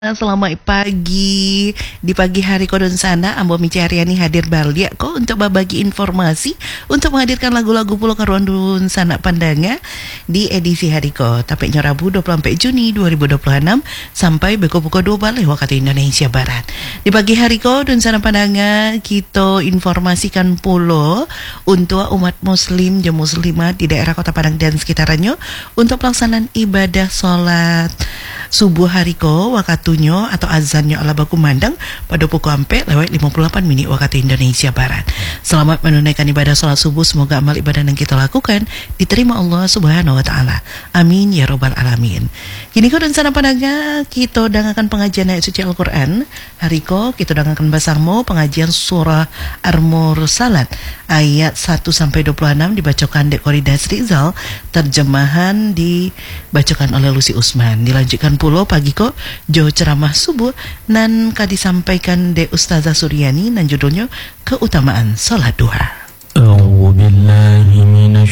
selamat pagi. Di pagi hari kodon sana Ambo Mici Haryani hadir balik kok untuk berbagi informasi, untuk menghadirkan lagu-lagu pulau karuan dun sana pandanga di edisi hari ko tapi Rabu 24 Juni 2026 sampai pukul 2 balik waktu Indonesia Barat. Di pagi hari ko dun sana pandanga kita informasikan pulau untuk umat muslim dan muslimat di daerah Kota Padang dan sekitarnya untuk pelaksanaan ibadah sholat subuh hariko wakatunya atau azannya ala baku mandang pada pukul 4:58 waktu Indonesia Barat. Selamat menunaikan ibadah sholat subuh, semoga amal ibadah yang kita lakukan diterima Allah Subhanahu wa taala. Amin ya robbal alamin. Kini ko dan sana pandanga kita dangakan pengajian ayat suci Al-Qur'an. Hariko kita dangakan basarmo pengajian surah Ar-Mursalat ayat 1 sampai 26 dibacakan Dek Koridas Rizal, terjemahan dibacakan oleh Lucy Usman. Dilanjutkan pulau pagi kok jo ceramah subuh nan disampaikan de Ustazah Suryani dan judulnya keutamaan salat duha. A'udzu billahi minasy